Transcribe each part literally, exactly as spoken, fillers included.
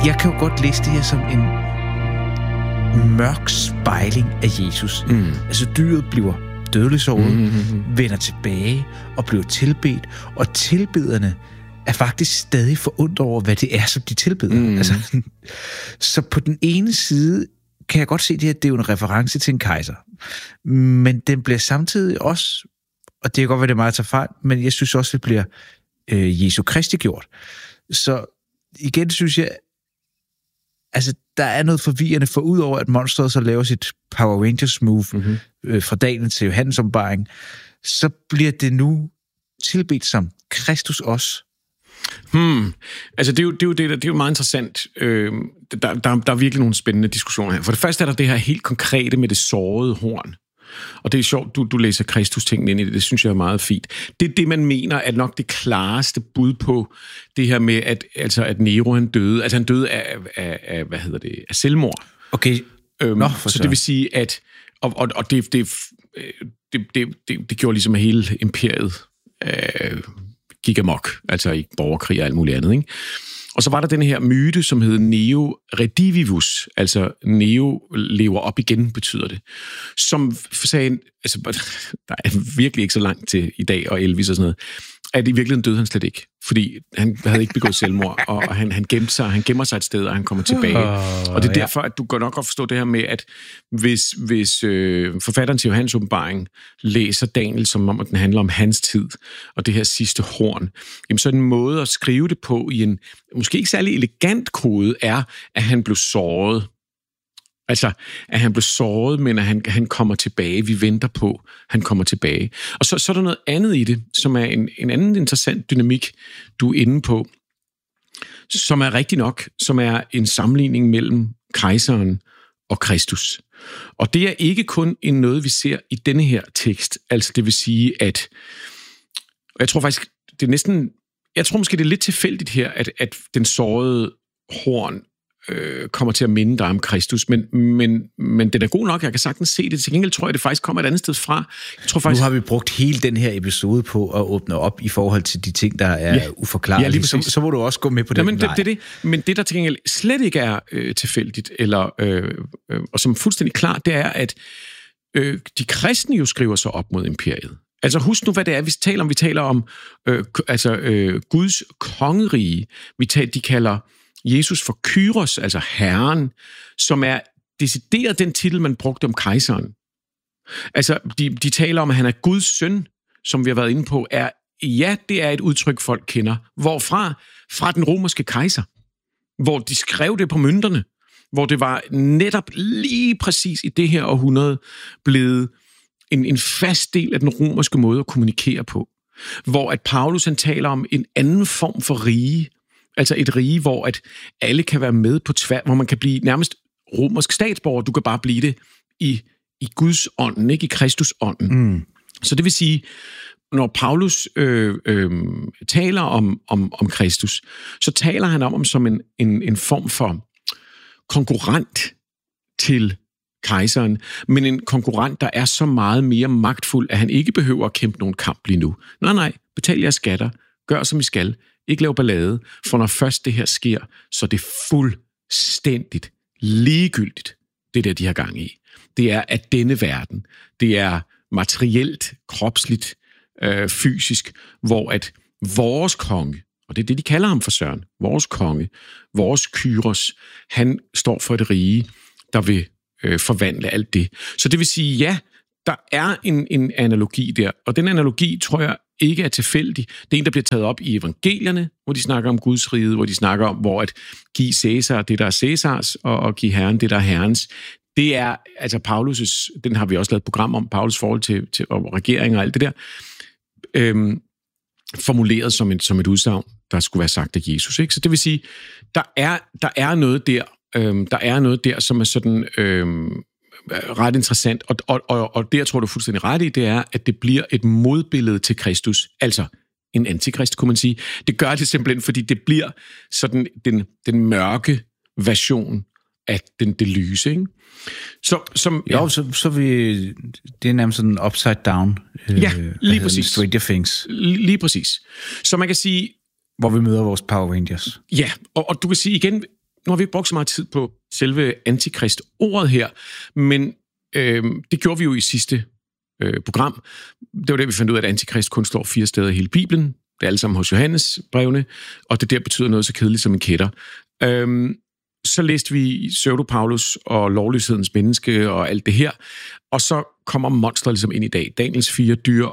jeg kan jo godt læse det her som en mørk spejling af Jesus. Mm. Altså dyret bliver dødeligt såret, mm-hmm. vender tilbage og bliver tilbedt, og tilbederne er faktisk stadig forundret over, hvad det er, som de tilbeder. Mm. Altså, så på den ene side kan jeg godt se det her, det er jo en reference til en kejser. Men den bliver samtidig også, og det kan godt være, det er meget at tage fejl, men jeg synes også, det bliver øh, Jesu Kristi gjort. Så igen synes jeg, altså der er noget forvirrende, for ud over at monsteret så laver sit Power Rangers move mm-hmm. øh, fra Daniel til Johannes åbenbaring, så bliver det nu tilbedt som Kristus også. Hmm. Altså det er jo, det er jo, det, det er jo meget interessant. Øh, der, der, der er virkelig nogle spændende diskussioner her. For det første er der det her helt konkrete med det sårede horn. Og det er sjovt, du, du læser Kristus-tingene ind i det. Det synes jeg er meget fint. Det er det, man mener er nok det klareste bud på det her med, at, altså, at Nero han døde. Altså han døde af, af, af hvad hedder det, af selvmord. Okay. Øhm, Nå, så det vil sige, at og, og, og det, det, det, det, det, det gjorde ligesom hele imperiet øh, gik amok, altså i borgerkrig og alt muligt andet, ikke? Og så var der den her myte, som hed Neo Redivivus, altså Neo lever op igen, betyder det. Som sagde, altså der er virkelig ikke så langt til i dag, og Elvis og sådan noget, at i virkeligheden døde han slet ikke, fordi han havde ikke begået selvmord, og, og han, han gemte sig, han gemmer sig et sted, og han kommer tilbage. Uh, og det er ja. derfor, at du kan nok godt forstå det her med, at hvis, hvis øh, forfatteren til Johannes åbenbaring læser Daniel, som om at den handler om hans tid, og det her sidste horn, jamen så en måde at skrive det på i en måske ikke særlig elegant kode, er, at han blev såret. Altså, at han blev såret, men at han, han kommer tilbage. Vi venter på, han kommer tilbage. Og så, så er der noget andet i det, som er en, en anden interessant dynamik, du er inde på, som er rigtig nok, som er en sammenligning mellem kejseren og Kristus. Og det er ikke kun en noget, vi ser i denne her tekst. Altså, det vil sige, at... Og jeg tror faktisk, det er næsten... Jeg tror måske, det er lidt tilfældigt her, at, at den sårede horn øh, kommer til at minde dig om Kristus, men, men, men det er god nok, jeg kan sagtens se det. Til gengæld tror jeg, det faktisk kommer et andet sted fra. Jeg tror faktisk... Nu har vi brugt hele den her episode på at åbne op i forhold til de ting, der er ja. uforklarlige. Ja, så, så må du også gå med på den. Ja, men, det, det, det, men det, der til gengæld slet ikke er øh, tilfældigt, eller, øh, øh, og som er fuldstændig klart, det er, at øh, de kristne jo skriver sig op mod imperiet. Altså husk nu, hvad det er, vi taler om. Vi taler om øh, altså, øh, Guds kongerige. Vi taler, de kalder Jesus for Kyros, altså Herren, som er decideret den titel, man brugte om kejseren. Altså, de, de taler om, at han er Guds søn, som vi har været inde på, er, ja, det er et udtryk, folk kender. Hvorfra? Fra den romerske kejser. Hvor de skrev det på mønterne. Hvor det var netop lige præcis i det her århundrede blevet En, en fast del af den romerske måde at kommunikere på. Hvor at Paulus han taler om en anden form for rige. Altså et rige, hvor at alle kan være med på tværs, hvor man kan blive nærmest romersk statsborger. Du kan bare blive det i, i Guds ånden, ikke i Kristus ånden. Mm. Så det vil sige, når Paulus øh, øh, taler om, om, om Kristus, så taler han om ham som en, en, en form for konkurrent til kejseren, men en konkurrent, der er så meget mere magtfuld, at han ikke behøver at kæmpe nogen kamp lige nu. Nej, nej, betal jeres skatter, gør som I skal, ikke lav ballade, for når først det her sker, så det er fuldstændigt ligegyldigt, det der, de har gang i. Det er at denne verden, det er materielt, kropsligt, øh, fysisk, hvor at vores konge, og det er det, de kalder ham for Søren, vores konge, vores Kyros, han står for et rige, der vil øh, forvandle alt det. Så det vil sige, ja, der er en, en analogi der, og den analogi, tror jeg, ikke er tilfældig. Det er en, der bliver taget op i evangelierne, hvor de snakker om Guds rige, hvor de snakker om, hvor at give Cæsar det, der er Cæsars, og, og give Herren det, der er Herrens. Det er, altså Paulus', den har vi også lavet et program om, Paulus forhold til, til og regering og alt det der, øhm, formuleret som, en, som et udsagn, der skulle være sagt af Jesus. Ikke? Så det vil sige, der er, der er noget der, øhm, der er noget der, som er sådan øhm, ret interessant, og, og, og, og det, jeg tror, du er fuldstændig ret i, det er, at det bliver et modbillede til Kristus, altså en antikrist, kunne man sige. Det gør det simpelthen, fordi det bliver sådan den, den mørke version af den, det lyse, ikke? Så, som, jo, ja. så, så vi, det er nærmest sådan upside down. Ja, lige præcis. Stranger Things. Lige præcis. Så man kan sige... Hvor vi møder vores Power Rangers. Ja, og, og du kan sige igen, nu har vi ikke brugt så meget tid på selve antikrist-ordet her, men øh, det gjorde vi jo i sidste øh, program. Det var det, vi fandt ud af, at antikrist kun står fire steder i hele Bibelen. Det er alle sammen hos Johannes brevene, og det der betyder noget så kedeligt som en kætter. Øh, så læste vi Pseudo-Paulus og lovløshedens menneske og alt det her, og så kommer monster ligesom ind i dag. Daniels fire dyr,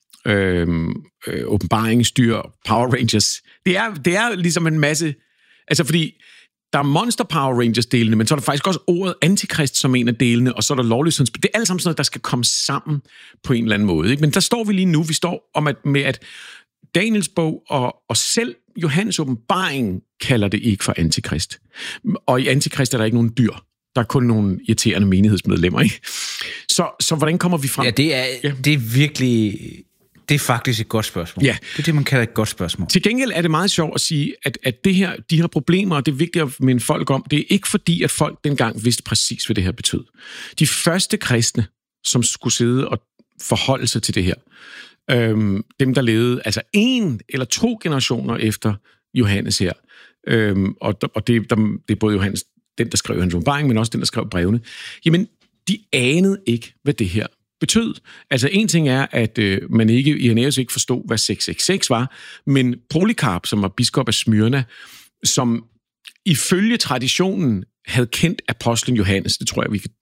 Øhm, øh, åbenbaringsdyr, Power Rangers. Det er, det er ligesom en masse... Altså, fordi der er Monster Power Rangers-delene, men så er der faktisk også ordet antikrist som en af delene, og så er der lovløshedens... Det er alt sammen sådan noget, der skal komme sammen på en eller anden måde. Ikke? Men der står vi lige nu. Vi står om at, med, at Daniels bog og, og selv Johannes åbenbaring kalder det ikke for antikrist. Og i antikrist er der ikke nogen dyr. Der er kun nogle irriterende menighedsmedlemmer, ikke? Så, så hvordan kommer vi frem? Ja, det er, ja. det er virkelig... Det er faktisk et godt spørgsmål. Ja. Det er det, man kalder et godt spørgsmål. Til gengæld er det meget sjovt at sige, at, at det her, de her problemer, og det er vigtigt at minde folk om, det er ikke fordi, at folk dengang vidste præcis, hvad det her betød. De første kristne, som skulle sidde og forholde sig til det her, øhm, dem der levede altså en eller to generationer efter Johannes her, øhm, og, og det, der, det er både Johannes, den der skrev hans åbenbaring, men også den der skrev brevene, jamen de anede ikke, hvad det her betød. Altså en ting er, at øh, man ikke, Irenaeus ikke forstod, hvad seks seks seks var, men Polycarp, som var biskop af Smyrna, som ifølge traditionen havde kendt apostlen Johannes, det tror jeg, vi kan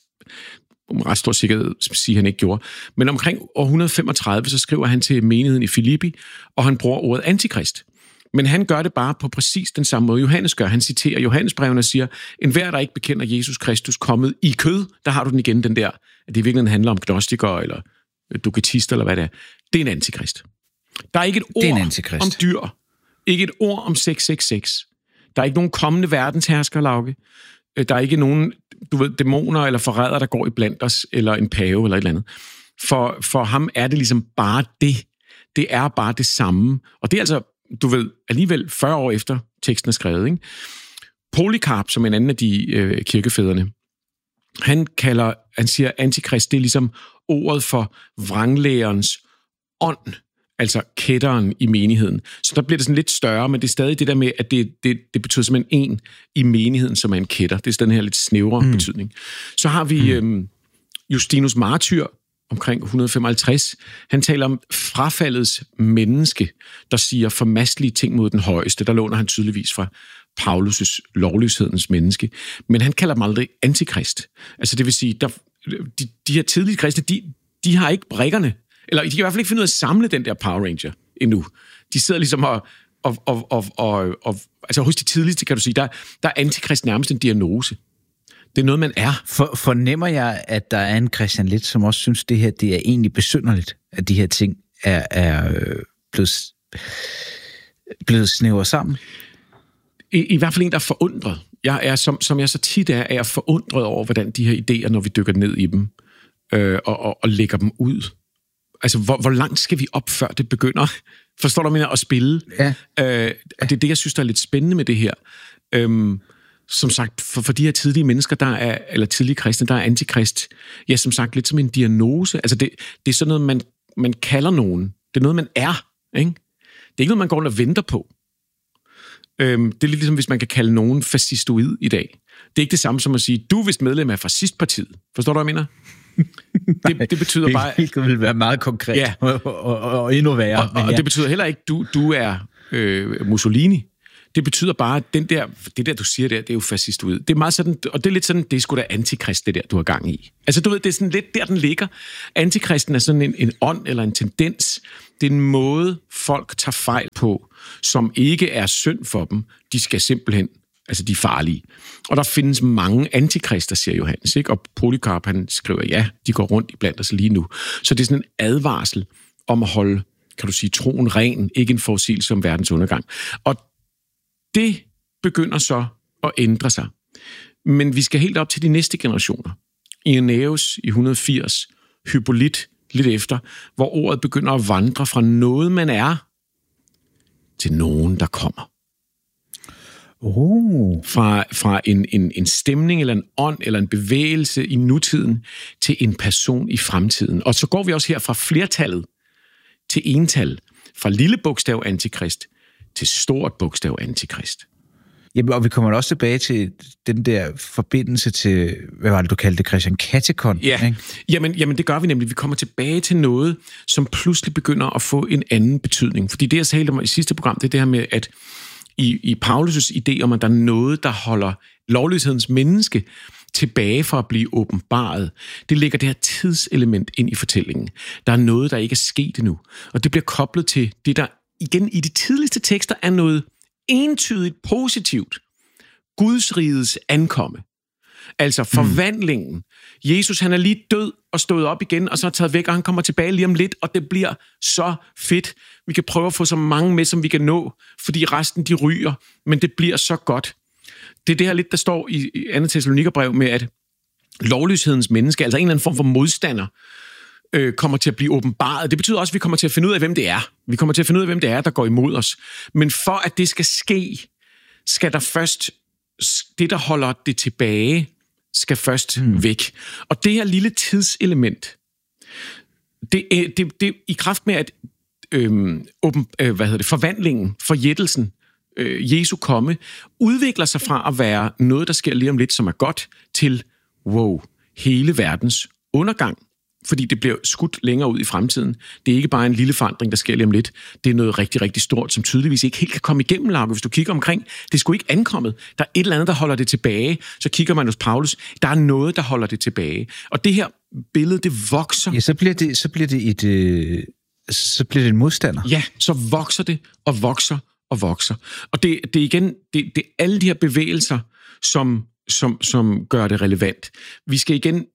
med ret stor sikkerhed sige, han ikke gjorde, men omkring år et hundrede femogtredive, så skriver han til menigheden i Filippi, og han bruger ordet antikrist. Men han gør det bare på præcis den samme måde, Johannes gør. Han citerer Johannesbrevene og siger, enhver, der ikke bekender Jesus Kristus kommet i kød, der har du den igen, den der, at det i virkeligheden handler om gnostikere eller dogmatister, eller hvad det er. Det er en antikrist. Der er ikke et ord om dyr. Ikke et ord om seks seks seks. Der er ikke nogen kommende verdenshersker, Lauke. Der er ikke nogen, du ved, dæmoner eller forrædere, der går i blandt os, eller en pave eller et eller andet. For, for ham er det ligesom bare det. Det er bare det samme. Og det er altså, du ved, alligevel fyrre år efter teksten er skrevet, ikke? Polycarp, som en anden af de øh, kirkefædrene, han kalder, han siger, antikrist, det er ligesom ordet for vranglærerens ånd, altså kætteren i menigheden. Så der bliver det sådan lidt større, men det er stadig det der med, at det, det, det betyder simpelthen en i menigheden, som er en kætter. Det er den her lidt snævre mm. betydning. Så har vi mm. øhm, Justinus Martyr, omkring et hundrede femoghalvtreds. Han taler om frafaldets menneske, der siger formastelige ting mod den højeste. Der låner han tydeligvis fra Paulus' lovløshedens menneske. Men han kalder dem aldrig antikrist. Altså det vil sige, der, de, de her tidlige kristne, de, de har ikke brikkerne, eller de kan i hvert fald ikke finde ud af at samle den der Power Ranger endnu. De sidder ligesom og, og, og, og, og, og altså hos de tidligste, kan du sige, der, der er antikrist nærmest en diagnose. Det er noget, man er. For, fornemmer jeg, at der er en Christian Leth, som også synes, det her det er egentlig besynderligt, at de her ting er, er blevet, blevet snævret sammen? I, I hvert fald en, der er forundret. Jeg er, som, som jeg så tit er, er jeg forundret over, hvordan de her idéer, når vi dykker ned i dem, øh, og, og, og lægger dem ud. Altså, hvor, hvor langt skal vi op, før det begynder? Forstår du, mener, at spille? Ja. Øh, og det er det, jeg synes, der er lidt spændende med det her. Øhm, som sagt, for, for de her tidlige mennesker, der er, eller tidlige kristne, der er antikrist, ja, som sagt, lidt som en diagnose. Altså, det, det er sådan noget, man, man kalder nogen. Det er noget, man er, ikke? Det er ikke noget, man går rundt og venter på. Øhm, det er lidt ligesom, hvis man kan kalde nogen fascistoid i dag. Det er ikke det samme som at sige, du er vist medlem af fascistpartiet. Forstår du, hvad jeg mener? Det, det betyder bare... Det vil være meget konkret, ja. og, og, og, og endnu værre. Og, og ja. Det betyder heller ikke, du, du er øh, Mussolini. Det betyder bare, at den der, det der, du siger der, det er jo fascistoid. Det er meget sådan, og det er lidt sådan, det er sgu da antikrist, det der, du har gang i. Altså, du ved, det er sådan lidt der, den ligger. Antikristen er sådan en, en ånd eller en tendens. Det er en måde, folk tager fejl på, som ikke er synd for dem. De skal simpelthen, altså de er farlige. Og der findes mange antikrister, siger Johannes, ikke? Og Polycarp, han skriver, ja, de går rundt i blandt os lige nu. Så det er sådan en advarsel om at holde, kan du sige, troen ren, ikke en forudsigelse om verdens undergang. Og det begynder så at ændre sig. Men vi skal helt op til de næste generationer. Irenaeus i et hundrede firs, Hippolyt lidt efter, hvor ordet begynder at vandre fra noget, man er, til nogen, der kommer. Oh. Fra, fra en, en, en stemning, eller en ånd, eller en bevægelse i nutiden, til en person i fremtiden. Og så går vi også her fra flertallet til ental. Fra lille bogstav antikrist til stort bogstav antikrist. Jamen, og vi kommer også tilbage til den der forbindelse til, hvad var det, du kaldte det, Christian, Katekon? Ja, ikke? Jamen, jamen det gør vi nemlig. Vi kommer tilbage til noget, som pludselig begynder at få en anden betydning. Fordi det, jeg talte om i sidste program, det er det her med, at i, i Paulus' idé om, at der er noget, der holder lovløshedens menneske tilbage for at blive åbenbaret, det lægger det her tidselement ind i fortællingen. Der er noget, der ikke er sket endnu. Og det bliver koblet til det, der igen i de tidligste tekster er noget entydigt positivt. Guds rigets ankomme. Altså forvandlingen. Mm. Jesus, han er lige død og stået op igen, og så er taget væk, og han kommer tilbage lige om lidt, og det bliver så fedt. Vi kan prøve at få så mange med, som vi kan nå, fordi resten de ryger, men det bliver så godt. Det er det her lidt, der står i andet Thessalonikerbrev med, at lovløshedens menneske, altså en eller anden form for modstander, øh, kommer til at blive åbenbaret. Det betyder også, at vi kommer til at finde ud af, hvem det er. Vi kommer til at finde ud af, hvem det er, der går imod os. Men for at det skal ske, skal der først, det der holder det tilbage, skal først hmm. væk. Og det her lille tidselement, det, det, det i kraft med, at øh, åben, øh, hvad hedder det, forvandlingen, forjættelsen, øh, Jesu komme, udvikler sig fra at være noget, der sker lige om lidt, som er godt, til, wow, hele verdens undergang. Fordi det bliver skudt længere ud i fremtiden. Det er ikke bare en lille forandring, der sker lige om lidt. Det er noget rigtig, rigtig stort, som tydeligvis ikke helt kan komme igennem, Lauke. Hvis du kigger omkring, det er sgu ikke ankommet. Der er et eller andet, der holder det tilbage. Så kigger man hos Paulus, der er noget, der holder det tilbage. Og det her billede, det vokser. Ja, så bliver det, så bliver det et, øh, så bliver det en modstander. Ja, så vokser det, og vokser, og vokser. Og det, det er igen, det, det er alle de her bevægelser, som, som, som gør det relevant. Vi skal igen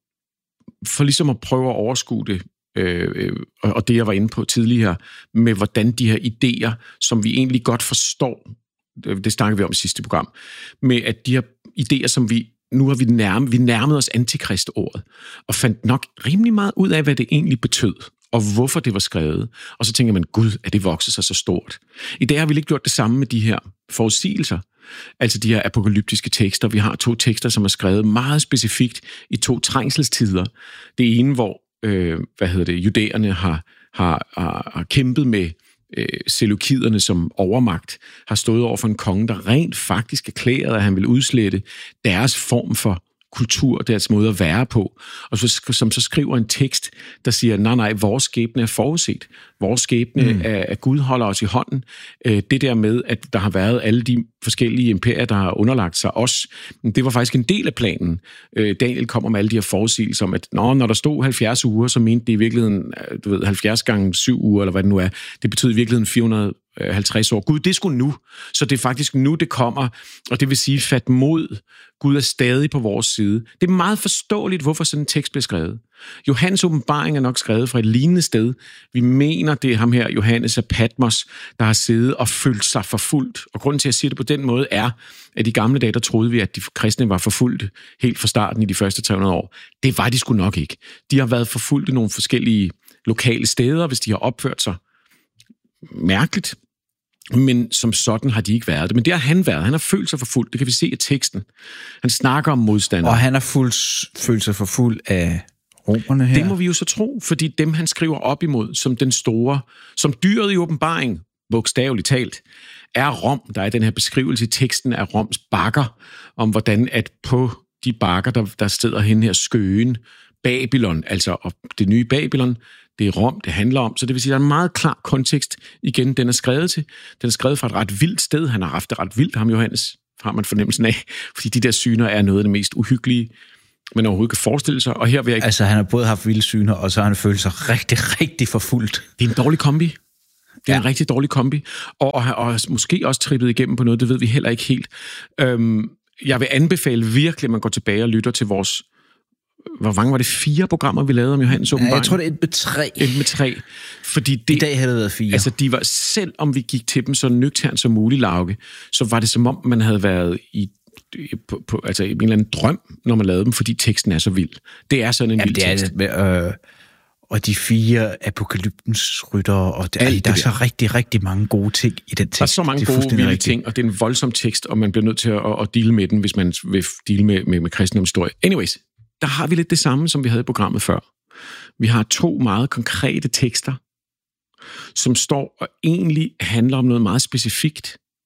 for ligesom at prøve at overskue det, øh, og det jeg var inde på tidligere, med hvordan de her idéer, som vi egentlig godt forstår, det snakkede vi om i sidste program, med at de her idéer, som vi, nu har vi nærmet, vi nærmet os antikrist-ordet, og fandt nok rimelig meget ud af, hvad det egentlig betød, og hvorfor det var skrevet. Og så tænker man, gud, er det vokset sig så stort? I dag har vi ikke gjort det samme med de her forudsigelser, altså de her apokalyptiske tekster. Vi har to tekster, som er skrevet meget specifikt i to trængselstider. Det ene, hvor øh, hvad hedder det, judæerne har, har, har, har kæmpet med øh, selukiderne som overmagt, har stået over for en konge, der rent faktisk erklærede, at han vil udslette deres form for kultur, deres måde at være på, og så, som så skriver en tekst, der siger, nej, nej, vores skæbne er forudset. Vores skæbne mm. er, at Gud holder os i hånden. Det der med, at der har været alle de forskellige imperier, der har underlagt sig os, det var faktisk en del af planen. Daniel kommer med alle de her forudsigelser om, at når, når der stod halvfjerds uger, så mente det i virkeligheden, du ved, halvfjerds gange syv uger, eller hvad det nu er. Det betyder i virkeligheden fire hundrede og halvtreds år. Gud, det er sgu nu. Så det er faktisk nu, det kommer, og det vil sige, fat mod. Gud er stadig på vores side. Det er meget forståeligt, hvorfor sådan en tekst bliver skrevet. Johannes åbenbaring er nok skrevet fra et lignende sted. Vi mener, det er ham her, Johannes af Patmos, der har siddet og følt sig forfulgt. Og grunden til, at jeg siger det på den måde, er, at i gamle dage, der troede vi, at de kristne var forfulgte helt fra starten i de første tre hundrede år. Det var de sgu nok ikke. De har været forfulgte nogle forskellige lokale steder, hvis de har opført sig mærkeligt, men som sådan har de ikke været det. Men det har han været. Han har følt sig forfulgt. Det kan vi se i teksten. Han snakker om modstandere. Og han har fuldt, følt sig forfulgt af romerne her. Det må vi jo så tro, fordi dem, han skriver op imod, som den store, som dyret i åbenbaring, bogstaveligt talt, er Rom. Der er den her beskrivelse i teksten af Roms bakker, om hvordan at på de bakker, der, der steder hen her skøen, Babylon, altså og det nye Babylon, det er Rom, det handler om. Så det vil sige, at der er en meget klar kontekst. Igen, den er skrevet til. Den er skrevet fra et ret vildt sted. Han har haft det ret vildt, ham Johannes, har man fornemmelsen af. Fordi de der syner er noget af det mest uhyggelige, man overhovedet kan forestille sig. Og her vil jeg ikke... Altså, han har både haft vilde syner, og så har han følt sig rigtig, rigtig forfulgt. Det er en dårlig kombi. Det er ja. en rigtig dårlig kombi. Og, og, og måske også trippet igennem på noget, det ved vi heller ikke helt. Øhm, jeg vil anbefale virkelig, at man går tilbage og lytter til vores... Hvor mange var det? Fire programmer, vi lavede om Johannes åbenbaring? Ja, jeg tror, det er et med tre. Et med tre. Fordi det, I dag havde det været fire. Altså, de var, selv om vi gik til dem så nøgternt som muligt, Lauke, så var det som om, man havde været i, på, på, altså, i en eller anden drøm, når man lavede dem, fordi teksten er så vild. Det er sådan en ja, vild det tekst. Er det, øh, og de fire apokalyptens ryttere, og der, der er så rigtig, rigtig mange gode ting i den tekst. Der er så mange gode, vilde ting, og det er en voldsom tekst, og man bliver nødt til at, at, at deale med den, hvis man vil deale med, med, med kristendomshistorie. Anyways, der har vi lidt det samme, som vi havde i programmet før. Vi har to meget konkrete tekster, som står og egentlig handler om noget meget specifikt.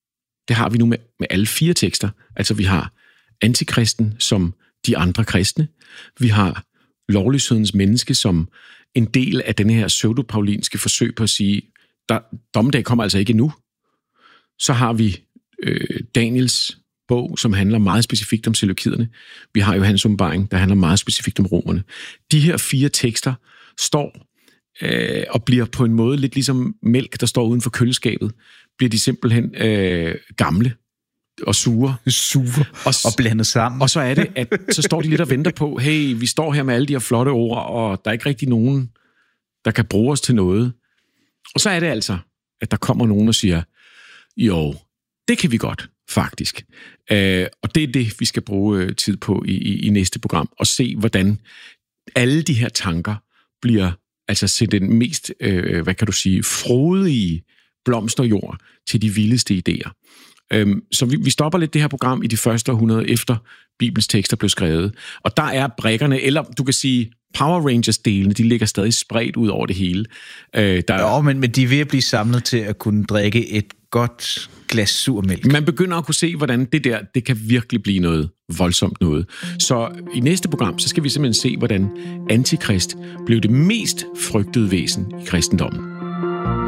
det har vi nu med, med alle fire tekster. Altså vi har antikristen som de andre kristne. Vi har lovløshedens menneske som en del af denne her pseudopaulinske forsøg på at sige, der, dommedag kommer altså ikke endnu. Så har vi øh, Daniels bog, som handler meget specifikt om seleukiderne. Vi har Johannes åbenbaring, der handler meget specifikt om romerne. De her fire tekster står øh, og bliver på en måde lidt ligesom mælk, der står uden for køleskabet. Bliver de simpelthen øh, gamle og sure. Sure og, og blandet sammen. Og så er det, at så står de lidt og venter på, hey, vi står her med alle de her flotte ord, og der er ikke rigtig nogen, der kan bruge os til noget. Og så er det altså, at der kommer nogen og siger, jo, det kan vi godt, faktisk. Øh, og det er det, vi skal bruge øh, tid på i, i, i næste program, og se, hvordan alle de her tanker bliver altså til den mest, øh, hvad kan du sige, frodige blomsterjord til de vildeste idéer. Øh, så vi, vi stopper lidt det her program i de første århundrede efter Bibels tekster blev skrevet, og der er brikkerne, eller du kan sige, Power Rangers-delene, de ligger stadig spredt ud over det hele. Øh, der jo, men, men de er ved at blive samlet til at kunne drikke et godt glas surmælk. Man begynder at kunne se, hvordan det der, det kan virkelig blive noget voldsomt noget. Så i næste program, så skal vi simpelthen se, hvordan antikrist blev det mest frygtede væsen i kristendommen.